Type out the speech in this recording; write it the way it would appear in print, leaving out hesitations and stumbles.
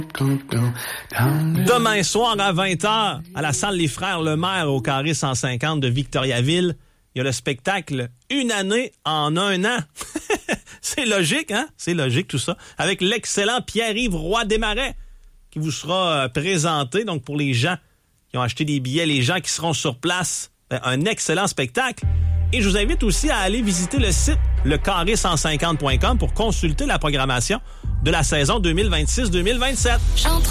Demain soir à 20h, à la salle Les Frères Lemaire au carré 150 de Victoriaville, il y a le spectacle Une année en un an. C'est logique, hein? C'est logique tout ça. Avec l'excellent Pierre-Yves Roy Desmarais qui vous sera présenté. Donc pour les gens qui ont acheté des billets, les gens qui seront sur place, un excellent spectacle. Et je vous invite aussi à aller visiter le site lecarré150.com pour consulter la programmation de la saison 2026-2027.